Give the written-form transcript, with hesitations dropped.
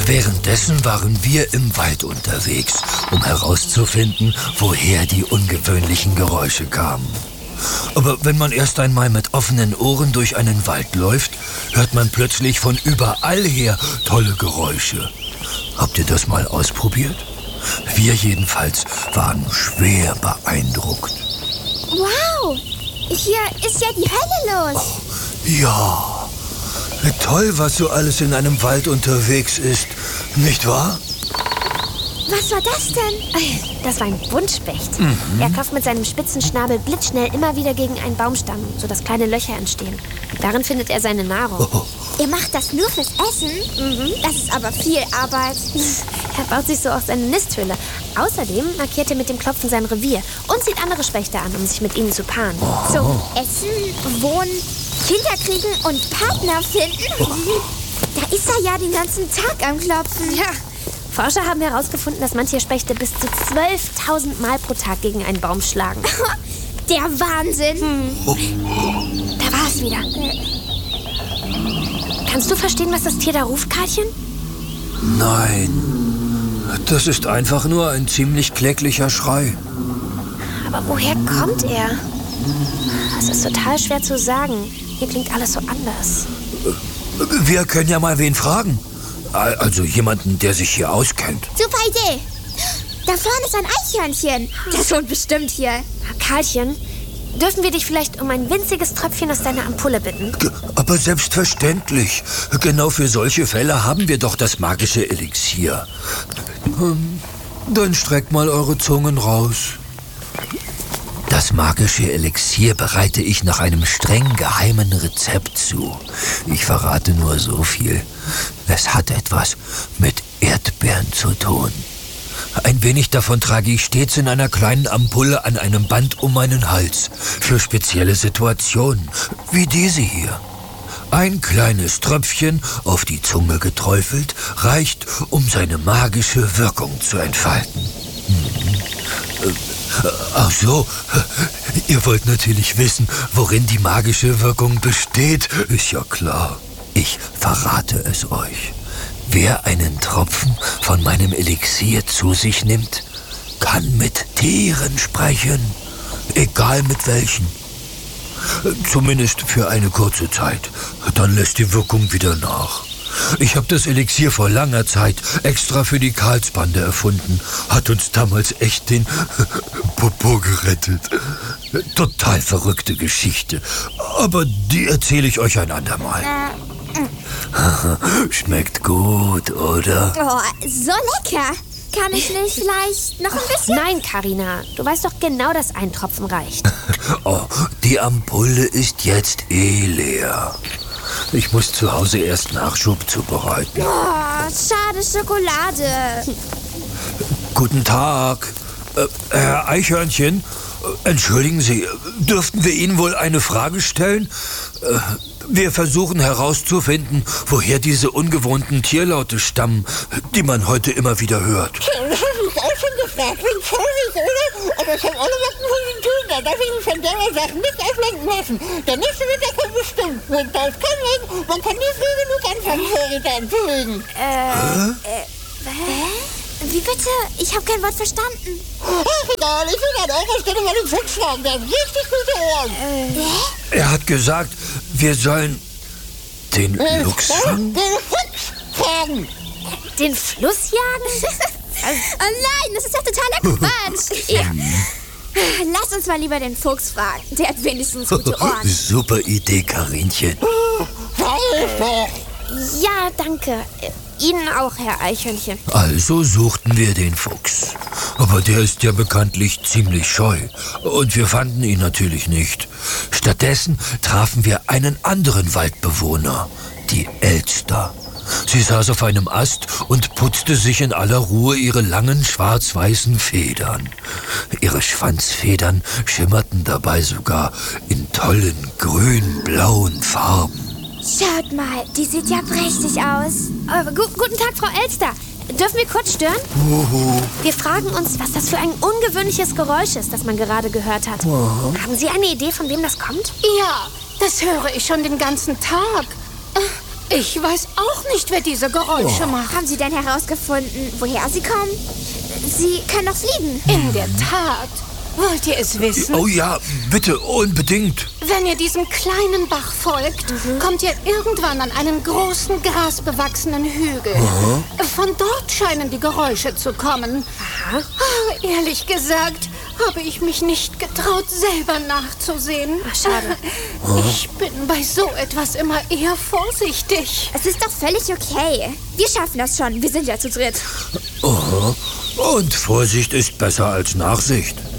Währenddessen waren wir im Wald unterwegs, um herauszufinden, woher die ungewöhnlichen Geräusche kamen. Aber wenn man erst einmal mit offenen Ohren durch einen Wald läuft, hört man plötzlich von überall her tolle Geräusche. Habt ihr das mal ausprobiert? Wir jedenfalls waren schwer beeindruckt. Wow, hier ist ja die Hölle los. Ja, toll, was so alles in einem Wald unterwegs ist, nicht wahr? Was war das denn? Das war ein Buntspecht. Er klopft mit seinem spitzen Schnabel blitzschnell immer wieder gegen einen Baumstamm, sodass kleine Löcher entstehen. Darin findet er seine Nahrung. Er macht das nur fürs Essen? Das ist aber viel Arbeit. Er baut sich so auch seine Nisthöhle. Außerdem markiert er mit dem Klopfen sein Revier und zieht andere Spechte an, um sich mit ihnen zu paaren. So, Essen, Wohnen, Kinder kriegen und Partner finden? Da ist er ja den ganzen Tag am Klopfen. Ja. Forscher haben herausgefunden, dass manche Spechte bis zu 12.000 Mal pro Tag gegen einen Baum schlagen. Der Wahnsinn. Da war es wieder. Kannst du verstehen, was das Tier da ruft, Karlchen? Nein, das ist einfach nur ein ziemlich kläglicher Schrei. Aber woher kommt er? Es ist total schwer zu sagen. Hier klingt alles so anders. Wir können ja mal wen fragen. Also jemanden, der sich hier auskennt. Super Idee. Da vorne ist ein Eichhörnchen. Das wohnt bestimmt hier. Karlchen, dürfen wir dich vielleicht um ein winziges Tröpfchen aus deiner Ampulle bitten? Aber selbstverständlich. Genau für solche Fälle haben wir doch das magische Elixier. Dann streckt mal eure Zungen raus. Das magische Elixier bereite ich nach einem streng geheimen Rezept zu. Ich verrate nur so viel. Es hat etwas mit Erdbeeren zu tun. Ein wenig davon trage ich stets in einer kleinen Ampulle an einem Band um meinen Hals. Für spezielle Situationen, wie diese hier. Ein kleines Tröpfchen, auf die Zunge geträufelt, reicht, um seine magische Wirkung zu entfalten. Ach so, ihr wollt natürlich wissen, worin die magische Wirkung besteht. Ist ja klar. Ich verrate es euch. Wer einen Tropfen von meinem Elixier zu sich nimmt, kann mit Tieren sprechen. Egal mit welchen. Zumindest für eine kurze Zeit. Dann lässt die Wirkung wieder nach. Ich habe das Elixier vor langer Zeit extra für die Karlsbande erfunden. Hat uns damals echt den Popo gerettet. Total verrückte Geschichte. Aber die erzähle ich euch ein andermal. Schmeckt gut, oder? Oh, so lecker. Kann ich nicht vielleicht noch ein bisschen? Nein, Carina, du weißt doch genau, dass ein Tropfen reicht. Oh, die Ampulle ist jetzt leer. Ich muss zu Hause erst Nachschub zubereiten. Oh, schade Schokolade. Guten Tag. Herr Eichhörnchen, entschuldigen Sie, dürften wir Ihnen wohl eine Frage stellen? Wir versuchen herauszufinden, woher diese ungewohnten Tierlaute stammen, die man heute immer wieder hört. Das habe ich auch schon gefragt. Bin traurig, oder? Aber ich habe alle Sachen von Ihnen tun. Da darf ich mich von derlei Sachen nicht ablenken lassen. Der nächste Winter kommt bestimmt. Und da ist kein Weg. Man kann nie früh genug anfangen, Vorräte anzulegen. Wie bitte? Ich habe kein Wort verstanden. Ach, egal. Ich will an eurer Stelle mal den Fuchs fragen. Der hat richtig gute Ohren. Er hat gesagt, wir sollen den Luchs fangen. Den Fuchs fragen. Den Fluss jagen? Oh nein, das ist ja totaler Quatsch. Lass uns mal lieber den Fuchs fragen. Der hat wenigstens gute Ohren. Super Idee, Karinchen. Ja, danke. Ihnen auch, Herr Eichhörnchen. Also suchten wir den Fuchs. Aber der ist ja bekanntlich ziemlich scheu. Und wir fanden ihn natürlich nicht. Stattdessen trafen wir einen anderen Waldbewohner, die Elster. Sie saß auf einem Ast und putzte sich in aller Ruhe ihre langen schwarz-weißen Federn. Ihre Schwanzfedern schimmerten dabei sogar in tollen grün-blauen Farben. Schaut mal, die sieht ja prächtig aus. Guten Tag, Frau Elster. Dürfen wir kurz stören? Wir fragen uns, was das für ein ungewöhnliches Geräusch ist, das man gerade gehört hat. Haben Sie eine Idee, von wem das kommt? Ja, das höre ich schon den ganzen Tag. Ich weiß auch nicht, wer diese Geräusche macht. Haben Sie denn herausgefunden, woher sie kommen? Sie können doch fliegen. In der Tat. Wollt ihr es wissen? Oh ja, bitte, unbedingt. Wenn ihr diesem kleinen Bach folgt, kommt ihr irgendwann an einen großen, grasbewachsenen Hügel. Von dort scheinen die Geräusche zu kommen. Ehrlich gesagt, habe ich mich nicht getraut, selber nachzusehen. Ach, schade. Ich bin bei so etwas immer eher vorsichtig. Es ist doch völlig okay. Wir schaffen das schon. Wir sind ja zu dritt. Und Vorsicht ist besser als Nachsicht.